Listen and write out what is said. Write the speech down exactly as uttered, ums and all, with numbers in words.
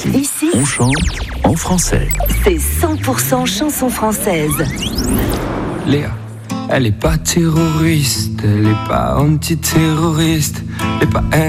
Ici, on chante en français. C'est cent pour cent chanson française. Léa, elle est pas terroriste, elle est pas antiterroriste, elle est pas